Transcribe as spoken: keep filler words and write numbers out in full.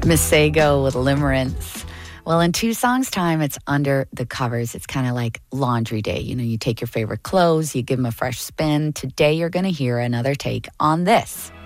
Masego with Limerence. Well, in two songs' time, it's under the covers. It's kind of like laundry day. You know, you take your favorite clothes, you give them a fresh spin. Today, you're going to hear another take on this.